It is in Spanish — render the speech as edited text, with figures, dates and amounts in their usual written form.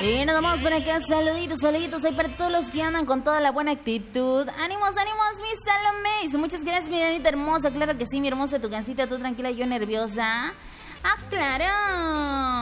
Y nada más por acá, saluditos ahí para todos los que andan con toda la buena actitud. Ánimos, mi Salomé. Muchas gracias, mi Danita hermosa. Claro que sí, mi hermosa tucancita, tú tranquila, yo nerviosa. Ah, claro.